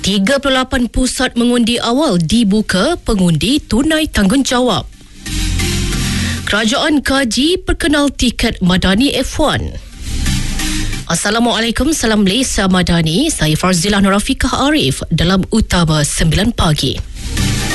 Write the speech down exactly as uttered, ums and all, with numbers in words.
tiga puluh lapan pusat mengundi awal dibuka, pengundi tunai tanggungjawab. Kerajaan kaji perkenal tiket Madani F satu. Assalamualaikum, salam Malaysia Madani. Saya Farzilah Nurafikah Arif dalam Utama sembilan pagi.